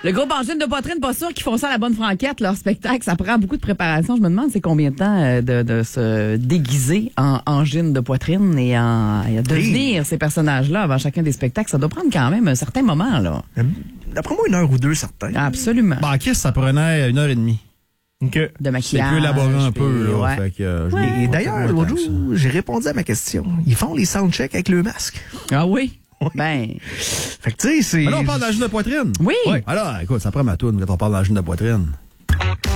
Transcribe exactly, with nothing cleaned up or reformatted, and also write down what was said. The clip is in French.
Le groupe Angine de poitrine, pas sûr qu'ils font ça à la bonne franquette, leur spectacle. Ça prend beaucoup de préparation. Je me demande c'est combien de temps euh, de, de se déguiser en Angine de poitrine et, en, et à devenir oui. ces personnages-là avant chacun des spectacles. Ça doit prendre quand même un certain moment, là. D'après moi, une heure ou deux, certains. Absolument. Bah, Kiss, ça prenait une heure et demie. Okay. De maquillage. C'est plus élaboré un peu, là. Ouais. Fait que, euh, je ouais. Et d'ailleurs, l'autre jour, j'ai répondu à ma question. Ils font les soundchecks avec le masque. Ah oui? Ben. Fait que tu sais, c'est. Mais là, on parle d'angine de poitrine. Oui. oui. Alors, écoute, ça prend ma toune quand on parle d'angine de poitrine.